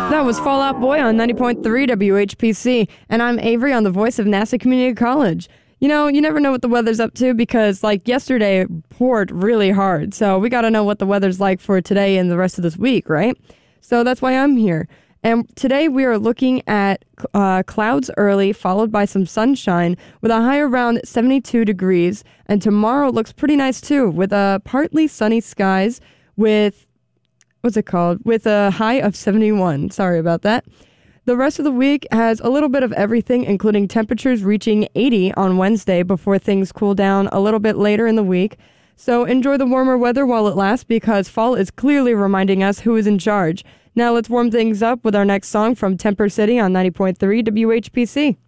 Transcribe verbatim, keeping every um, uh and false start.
That was Fall Out Boy on ninety point three W H P C, and I'm Avery on the voice of NASA Community College. You know, you never know what the weather's up to because, like, yesterday it poured really hard, so we gotta know what the weather's like for today and the rest of this week, right? So that's why I'm here. And today we are looking at uh, clouds early, followed by some sunshine, with a high around seventy-two degrees, and tomorrow looks pretty nice too, with uh, partly sunny skies with what's it called? With a high of seventy-one. Sorry about that. The rest of the week has a little bit of everything, including temperatures reaching eighty on Wednesday before things cool down a little bit later in the week. So enjoy the warmer weather while it lasts because fall is clearly reminding us who is in charge. Now let's warm things up with our next song from Temper City on ninety point three W H P C.